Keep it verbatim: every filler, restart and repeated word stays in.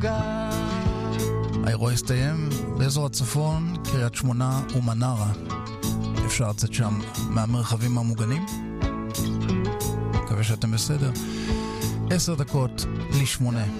הפלוגה. האירוע הסתיים באזור הצפון, קריית שמונה ומנרה. אפשר לצאת שם מהמרחבים המוגנים. מקווה שאתם בסדר. עשר דקות לשמונה.